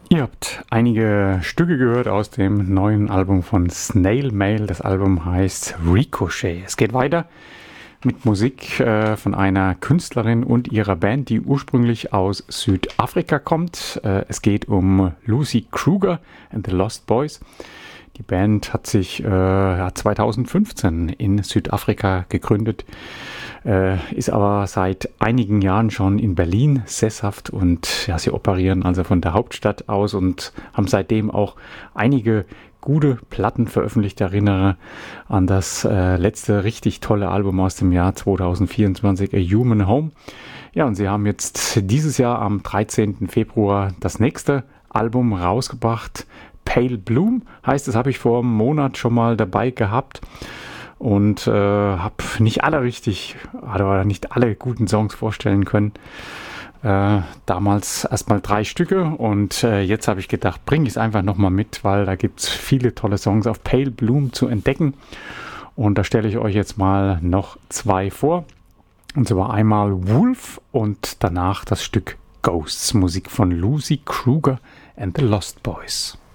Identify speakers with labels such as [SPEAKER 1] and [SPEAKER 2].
[SPEAKER 1] Ihr habt einige Stücke gehört aus dem neuen Album von Snail Mail. Das Album heißt Ricochet. Es geht weiter mit Musik von einer Künstlerin und ihrer Band, die ursprünglich aus Südafrika kommt. Es geht um Lucy Kruger and the Lost Boys. Die Band hat sich 2015 in Südafrika gegründet, ist aber seit einigen Jahren schon in Berlin sesshaft und ja, sie operieren also von der Hauptstadt aus und haben seitdem auch einige gute Platten veröffentlicht. Ich erinnere an das letzte richtig tolle Album aus dem Jahr 2024, A Human Home. Ja, und sie haben jetzt dieses Jahr am 13. Februar das nächste Album rausgebracht. Pale Bloom heißt, das habe ich vor einem Monat schon mal dabei gehabt und habe nicht alle guten Songs vorstellen können. Damals erstmal 3 Stücke und jetzt habe ich gedacht, bringe ich es einfach nochmal mit, weil da gibt es viele tolle Songs auf Pale Bloom zu entdecken. Und da stelle ich euch jetzt mal noch 2 vor. Und zwar einmal Wolf und danach das Stück Ghosts, Musik von Lucy Kruger and the Lost Boys.